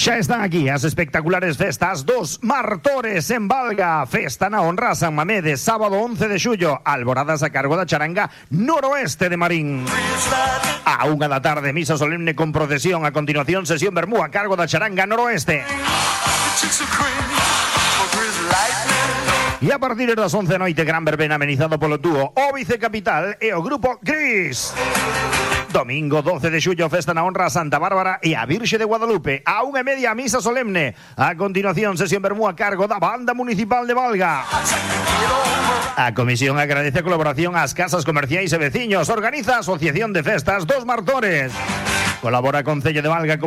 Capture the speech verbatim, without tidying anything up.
Xa están aquí as espectaculares festas dos Martores en Valga. Festa na honra a San Mamede, sábado once de xullo. Alboradas a cargo da charanga Noroeste de Marín. A unha da tarde, misa solemne con procesión. A continuación, sesión vermú a cargo da charanga Noroeste. E a partir das once da noite, gran verbena amenizado polo dúo O Vicecapital e o grupo Gris. Domingo doce de xullo, festa na honra a Santa Bárbara e a Virxe de Guadalupe. A unha e media, misa solemne. A continuación, sesión vermú a cargo da Banda Municipal de Valga. A comisión agradece a colaboración ás casas comerciais e veciños. Organiza a Asociación de Festas dos Martores. Colabora Concello de Valga.